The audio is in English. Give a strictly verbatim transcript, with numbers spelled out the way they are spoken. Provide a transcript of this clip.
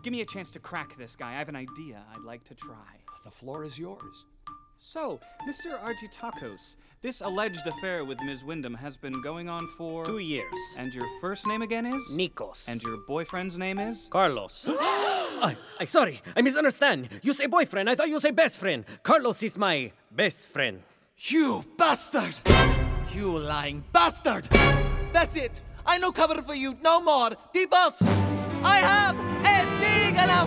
Give me a chance to crack this guy. I have an idea I'd like to try. The floor is yours. So, Mister Argytakos, this alleged affair with Miz Wyndham has been going on for... Two years. And your first name again is? Nikos. And your boyfriend's name is? Carlos. I, I sorry, I misunderstand. You say boyfriend, I thought you say best friend. Carlos is my best friend. You bastard! You lying bastard! That's it! I no cover for you no more! Peoples! I have a big announcement!